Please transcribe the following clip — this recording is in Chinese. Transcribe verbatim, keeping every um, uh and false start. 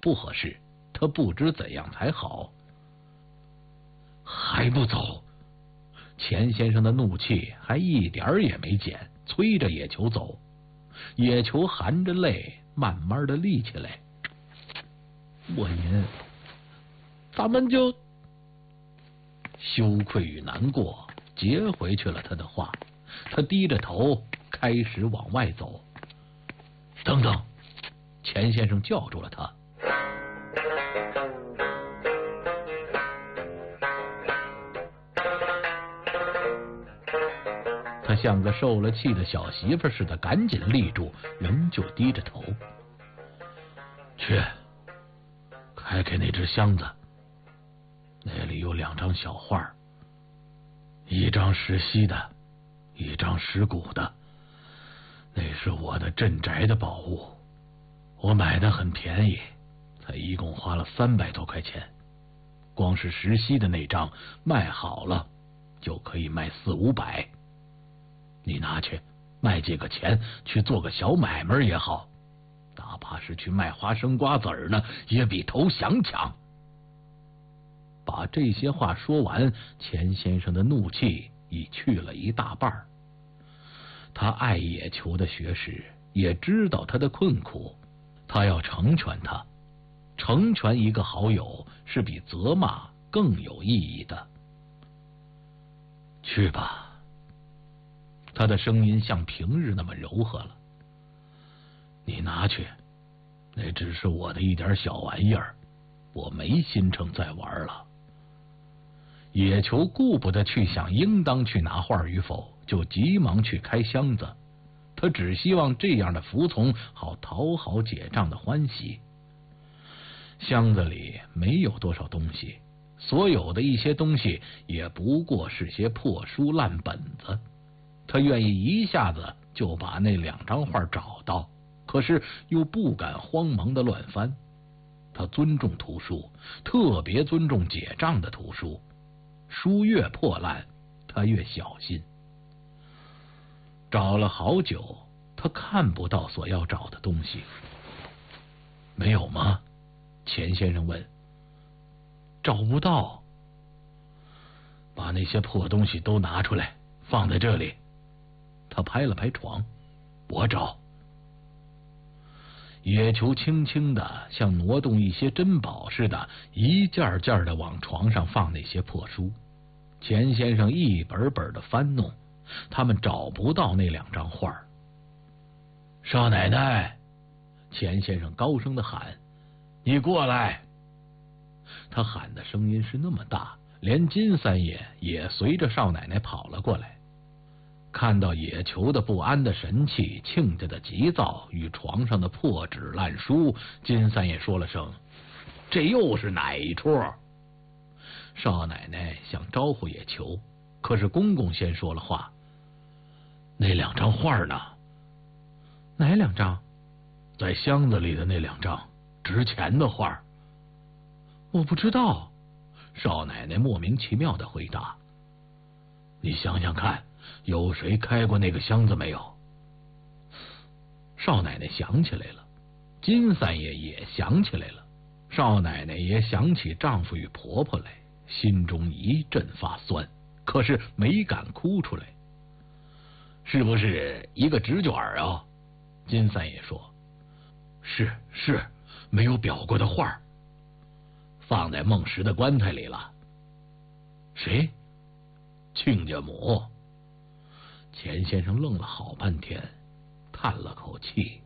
不合适，他不知怎样才好。还不走！钱先生的怒气还一点儿也没减，催着野球走。野球含着泪慢慢的立起来。莫言，咱们就……羞愧与难过接回去了他的话，他低着头开始往外走。等等！钱先生叫住了他。他像个受了气的小媳妇似的，赶紧立住，仍旧低着头。去，开开那只箱子，那里有两张小画，一张石溪的，一张石鼓的，那是我的镇宅的宝物，我买的很便宜，才一共花了三百多块钱。光是石溪的那张卖好了，就可以卖四五百。你拿去卖几个钱，去做个小买卖也好，哪怕是去卖花生瓜子儿呢，也比投降强。把这些话说完，钱先生的怒气已去了一大半。他爱野球的学识，也知道他的困苦，他要成全他。成全一个好友是比责骂更有意义的。去吧。他的声音像平日那么柔和了。你拿去，那只是我的一点小玩意儿，我没心情再玩了。野球顾不得去想应当去拿画与否，就急忙去开箱子。他只希望这样的服从好讨好结账的欢喜。箱子里没有多少东西，所有的一些东西也不过是些破书烂本子。他愿意一下子就把那两张画找到，可是又不敢慌忙的乱翻。他尊重图书，特别尊重结账的图书，书越破烂他越小心。找了好久，他看不到所要找的东西。没有吗？钱先生问。找不到。把那些破东西都拿出来，放在这里。他拍了拍床，我找。野球轻轻的像挪动一些珍宝似的，一件件的往床上放那些破书。钱先生一本本的翻弄，他们找不到那两张画。少奶奶，钱先生高声的喊，你过来。他喊的声音是那么大，连金三爷也随着少奶奶跑了过来。看到野球的不安的神气，亲家的急躁与床上的破纸烂书，金三爷说了声，这又是哪一出？少奶奶想招呼野球，可是公公先说了话，那两张画呢？哪两张？在箱子里的那两张值钱的画。我不知道。少奶奶莫名其妙的回答。你想想看，有谁开过那个箱子没有？少奶奶想起来了，金三爷也想起来了，少奶奶也想起丈夫与婆婆来，心中一阵发酸，可是没敢哭出来。是不是一个纸卷啊？金三爷说。是是，没有裱过的画，放在孟石的棺材里了。谁？亲家母。钱先生愣了好半天，叹了口气。